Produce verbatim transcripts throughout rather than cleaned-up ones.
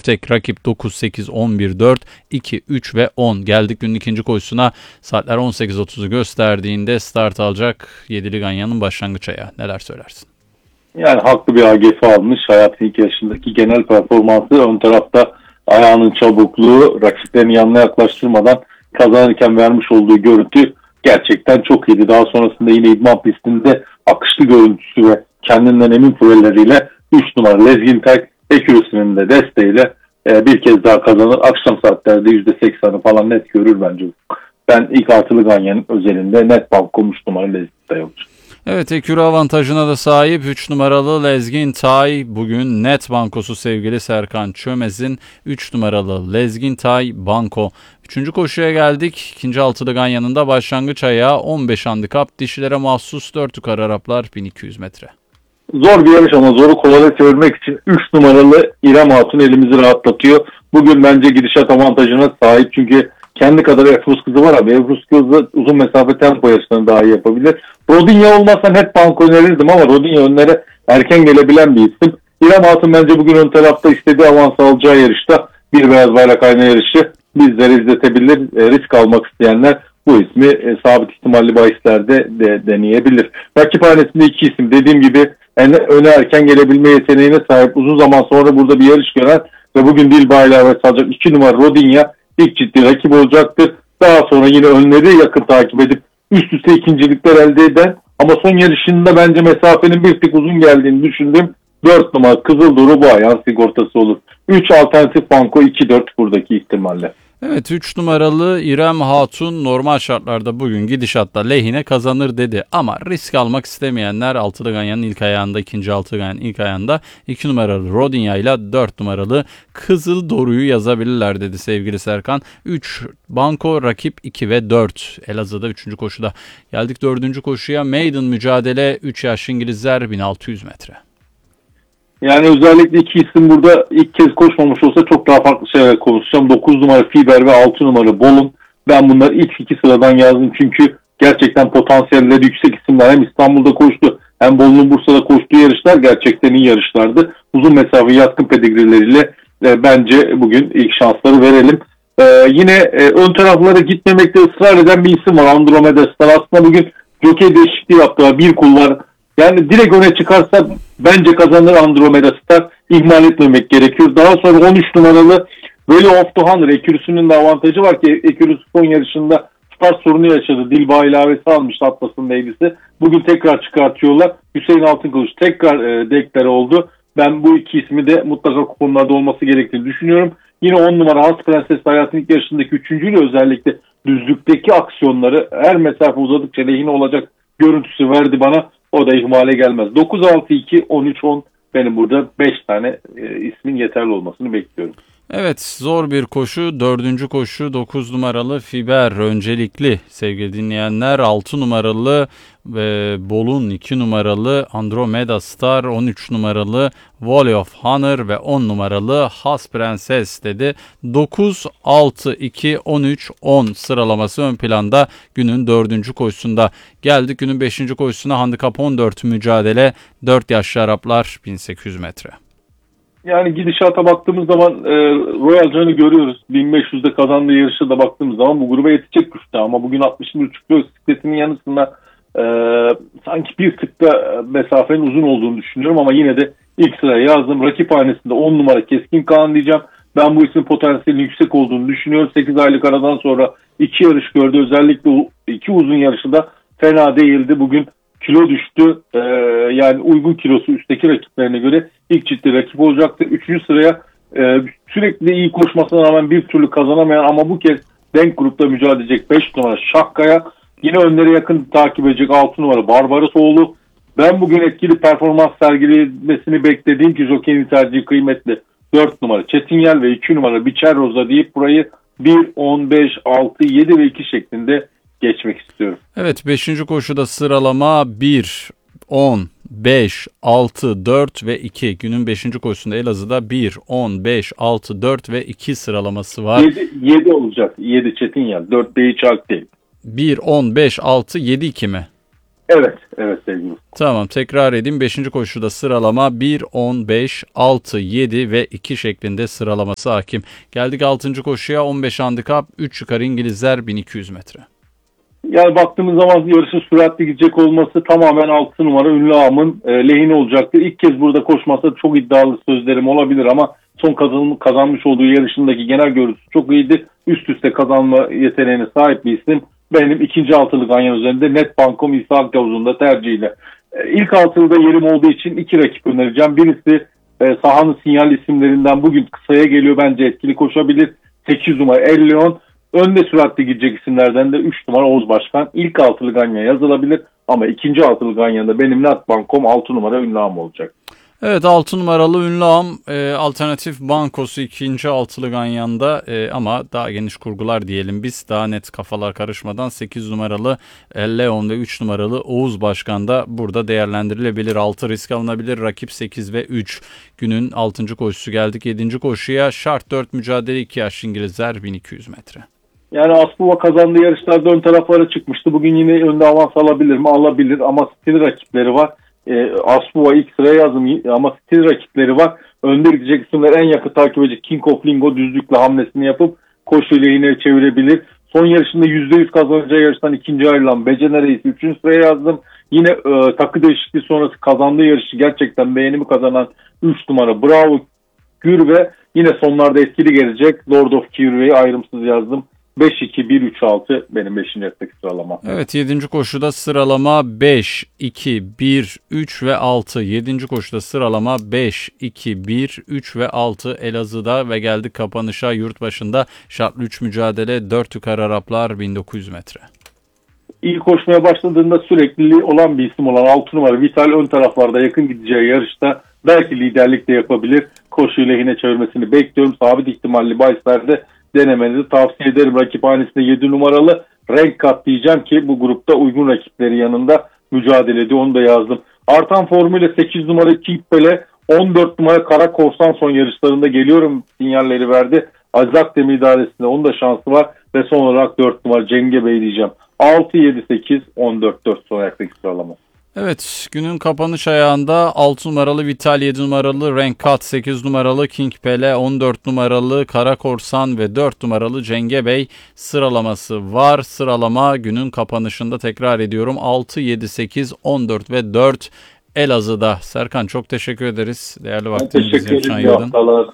tek rakip dokuz, sekiz, on bir, dört, iki, üç ve on. Geldik günün ikinci koşusuna. Saatler on sekiz otuzu gösterdiğinde start alacak Yedili Ganyan'ın başlangıç ayağı. Neler söylersin? Yani haklı bir A G F almış. Hayatın ilk yaşındaki genel performansı, ön tarafta ayağının çabukluğu, rakiplerini yanına yaklaştırmadan kazanırken vermiş olduğu görüntü gerçekten çok iyiydi. Daha sonrasında yine idman pistinde akışlı görüntüsü ve kendinden emin fuelleriyle üç numara Lezgin Tay ekürüsünün de desteğiyle e, bir kez daha kazanır. Akşam saatlerde yüzde sekseni falan net görür bence. Ben ilk altılı Ganyan'ın özelinde net bankom üç numara Lezgin Tay olacak. Evet, ekürü avantajına da sahip üç numaralı Lezgin Tay bugün net bankosu sevgili Serkan Çömez'in. üç numaralı Lezgin Tay banko. Üçüncü koşuya geldik. İkinci altılı Ganyan'ın da başlangıç ayağı on beş handikap. Dişilere mahsus dört yukarı Araplar bin iki yüz metre. Zor bir yarış ama zoru kolay çevirmek için üç numaralı İrem Hatun elimizi rahatlatıyor. Bugün bence gidişat avantajına sahip çünkü kendi kadar Efruz kızı var abi. Efruz kızı uzun mesafe tempo yarışlarını daha iyi yapabilir. Rodinya olmazsa hep banko önerirdim ama Rodinya önlere erken gelebilen bir isim. İrem Hatun bence bugün ön tarafta istediği avans alacağı yarışta bir beyaz bayrak ayna yarışı bizlere izletebilir. E, risk almak isteyenler bu ismi e, sabit ihtimalli bahislerde de deneyebilir. Rakiphanesinde iki isim dediğim gibi yani öne erken gelebilme yeteneğine sahip, uzun zaman sonra burada bir yarış gören ve bugün dil bayrağı salacak iki numara Rodinya ilk ciddi rakip olacaktır. Daha sonra yine önleri yakın takip edip üst üste ikincilikler elde eden ama son yarışında bence mesafenin bir tık uzun geldiğini düşündüm. dört numara Kızıldoru bu ayağın sigortası olur. üç alternatif banko iki dört buradaki ihtimalle. Evet, üç numaralı İrem Hatun normal şartlarda bugün gidişatta lehine kazanır dedi. Ama risk almak istemeyenler altılı Ganyan'ın ilk ayağında, ikinci altılı Ganyan'ın ilk ayağında iki numaralı Rodinya ile dört numaralı Kızıldoru'yu yazabilirler dedi sevgili Serkan. üç banko rakip iki ve dört. Elazığ'da üçüncü koşuda. Geldik dördüncü koşuya. Maiden mücadele üç yaş İngilizler bin altı yüz metre. Yani özellikle iki isim burada ilk kez koşmamış olsa çok daha farklı şeyler konuşacağım. dokuz numara Fiber ve altı numara Bolun. Ben bunları ilk iki sıradan yazdım çünkü gerçekten potansiyelleri yüksek isimler. Hem İstanbul'da koştu hem Bolu'nun Bursa'da koştuğu yarışlar gerçekten iyi yarışlardı. Uzun mesafe yatkın pedigrileriyle e, bence bugün ilk şansları verelim. E, yine e, ön taraflara gitmemekte ısrar eden bir isim var, Andromeda Star. Aslında bugün jokey değişikliği yaptılar. Bir kulvar. Yani direkt öne çıkarsa bence kazanır Andromeda Star. İhmal etmemek gerekiyor. Daha sonra on üç numaralı Valley of the Hunter ekürüsünün de avantajı var ki ekürüsü son yarışında start sorunu yaşadı. Dilba ilavesi almıştı Atlas'ın elbise. Bugün tekrar çıkartıyorlar. Hüseyin Altınkılıç tekrar e, deklare oldu. Ben bu iki ismi de mutlaka kuponlarda olması gerektiğini düşünüyorum. Yine on numara Has Prenses hayatın ilk yarışındaki üçüncüyle özellikle düzlükteki aksiyonları her mesafe uzadıkça lehine olacak görüntüsü verdi bana. O da ihmale gelmez. dokuz altı iki on üç on benim burada beş tane e, ismin yeterli olmasını bekliyorum. Evet, zor bir koşu. Dördüncü koşu dokuz numaralı Fiber öncelikli sevgili dinleyenler. altı numaralı ve Bolun iki numaralı Andromeda Star, on üç numaralı Valley of Honor ve on numaralı Has Prenses dedi. dokuz, altı, iki, on üç, on sıralaması ön planda günün dördüncü koşusunda. Geldik günün beşinci koşusuna. Handikap on dört mücadele dört yaşlı Araplar bin sekiz yüz metre. Yani gidişata baktığımız zaman e, Royal John'u görüyoruz. bin beş yüzde kazandığı yarışa da baktığımız zaman bu gruba yetecek güçte ama bugün altmış bir buçuk kilo bisikletinin yanısında e, sanki bir tık da mesafenin uzun olduğunu düşünüyorum ama yine de ilk sıraya yazdım. Rakiphanesinde on numara Keskin Kaan diyeceğim. Ben bu ismin potansiyelinin yüksek olduğunu düşünüyorum. sekiz aylık aradan sonra iki yarış gördü. Özellikle iki uzun yarışı da fena değildi. Bugün kilo düştü. Ee, yani uygun kilosu üstteki rakiplerine göre ilk ciddi rakip olacaktır. Üçüncü sıraya e, sürekli iyi koşmasına rağmen bir türlü kazanamayan ama bu kez denk grupta mücadele edecek beş numara Şakkaya. Yine önlere yakın takip edecek altı numara Barbarosoğlu. Ben bugün etkili performans sergilemesini beklediğim ki jockey'in tercihi kıymetli. dört numara Çetinyel ve iki numara Biçer Roza deyip burayı bir, on beş, altı, yedi ve iki şeklinde geçmek istiyorum. Evet, beşinci koşuda sıralama bir, on, beş, altı, dört ve iki. Günün beşinci koşusunda Elazığ'da bir, on, beş, altı, dört ve iki sıralaması var. yedi, yedi olacak. yedi Çetinyel. dört değil, çark değil. bir, on, beş, altı, yedi, iki mi? Evet, evet sevgili. Tamam, tekrar edeyim. beşinci koşuda sıralama bir, on, beş, altı, yedi ve iki şeklinde sıralaması hakim. Geldik altıncı koşuya, on beş handikap, üç yukarı İngilizler bin iki yüz metre. Yani baktığımız zaman yarışın süratli gidecek olması tamamen altı numara Ünlü Ağam'ın e, lehine olacaktır. İlk kez burada koşmasa çok iddialı sözlerim olabilir ama son kazan, kazanmış olduğu yarışındaki genel görüntüsü çok iyiydi. Üst üste kazanma yeteneğine sahip bir isim. Benim ikinci altılı ganyan üzerinde net bankom İsa Gavuz'un da tercihiyle. E, ilk altılıda yerim olduğu için iki rakip önereceğim. Birisi e, sahanın sinyal isimlerinden bugün kısaya geliyor, bence etkili koşabilir. sekiz numara El Leon. Önde süratli gidecek isimlerden de üç numara Oğuz Başkan. İlk altılı ganyan yazılabilir ama ikinci altılı ganyanda benim net bankom altı numara Ünlü Ağam olacak. Evet, altı numaralı Ünlü Ağam e, alternatif bankosu ikinci altılı ganyanda e, ama daha geniş kurgular diyelim biz. Daha net kafalar karışmadan sekiz numaralı Leon ve üç numaralı Oğuz Başkan da burada değerlendirilebilir. altı risk alınabilir. Rakip sekiz ve üç. Günün altıncı koşusu, geldik yedinci koşuya. Şart dört mücadele, iki yaş İngilizler bin iki yüz metre. Yani Aspuva kazandığı yarışlarda ön taraflara çıkmıştı. Bugün yine önde avans alabilir mi? Alabilir ama stil rakipleri var. E, Aspuva ilk sıraya yazdım ama stil rakipleri var. Önde gidecek isimler en yakın takip edecek King of Lingo düzlükle hamlesini yapıp koşuyla yine çevirebilir. Son yarışında yüzde yüz kazanacağı yarıştan ikinci ayrılan Becene Reis'i üçüncü sıraya yazdım. Yine e, takı değişikliği sonrası kazandığı yarışı gerçekten beğenimi kazanan üç numara Bravo Gür ve yine sonlarda etkili gelecek Lord of Kirve'yi ayrımsız yazdım. beş iki bir üç altı benim beşinci yaktaki sıralama. Evet, yedinci koşuda sıralama beş, iki, bir, üç ve altı. yedinci koşuda sıralama beş, iki, bir, üç ve altı Elazığ'da ve geldik kapanışa yurt başında. Şartlı üç mücadele, dört yukarı Araplar bin dokuz yüz metre. İlk koşmaya başladığında sürekliliği olan bir isim olan altı numara Vital ön taraflarda yakın gideceği yarışta belki liderlik de yapabilir. Koşu lehine çevirmesini bekliyorum. Sabit ihtimalli bahislerde denemenizi tavsiye ederim. Rakiphanesinde yedi numaralı Renk Kat diyeceğim ki bu grupta uygun rakipleri yanında mücadele ediyor. Onu da yazdım. Artan formuyla sekiz numara Kingpele, on dört numara Kara Korsan son yarışlarında geliyorum sinyalleri verdi. Azak Demi idaresinde onun da şansı var. Ve son olarak dört numara Cenge Bey diyeceğim. altı, yedi, sekiz, on dört, dört son ayaktaki sıralama. Evet, günün kapanış ayağında altı numaralı Vital, yedi numaralı Renk Kat, sekiz numaralı King Pele, on dört numaralı Kara Korsan ve dört numaralı Cenge Bey sıralaması var. Sıralama günün kapanışında tekrar ediyorum altı, yedi, sekiz, on dört ve dört Elazığ'da. Serkan, çok teşekkür ederiz. Değerli vaktini bize için ayırdın.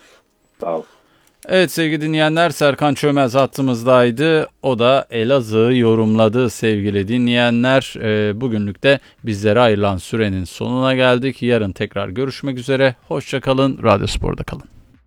Sağ ol. Evet sevgili dinleyenler, Serkan Çömez hattımızdaydı. O da Elazığ'ı yorumladı sevgili dinleyenler. E, bugünlük de bizlere ayrılan sürenin sonuna geldik. Yarın tekrar görüşmek üzere. Hoşça kalın, Radyo Spor'da kalın.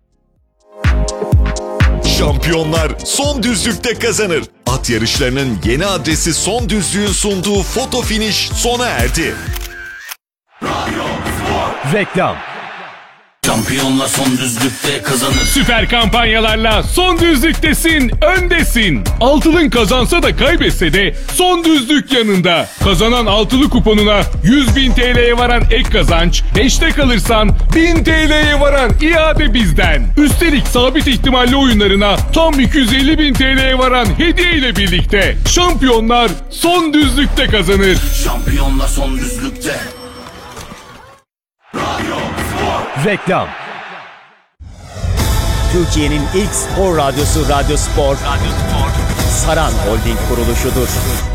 Şampiyonlar son düzlükte kazanır. At yarışlarının yeni adresi Son Düzlük'ün sunduğu Foto Finish sona erdi. Radyo Spor. Reklam. Şampiyonlar son düzlükte kazanır. Süper kampanyalarla son düzlüktesin, öndesin. Altılın kazansa da kaybetse de son düzlük yanında. Kazanan altılı kuponuna yüz bin T L'ye varan ek kazanç, beşte kalırsan bin T L'ye varan iade bizden. Üstelik sabit ihtimalli oyunlarına tam iki yüz elli bin T L'ye varan hediye ile birlikte. Şampiyonlar son düzlükte kazanır. Şampiyonlar son düzlükte. Radyo Spor. Reklam. Türkiye'nin ilk spor radyosu Radyo Spor, Radyo Spor. Saran Holding kuruluşudur.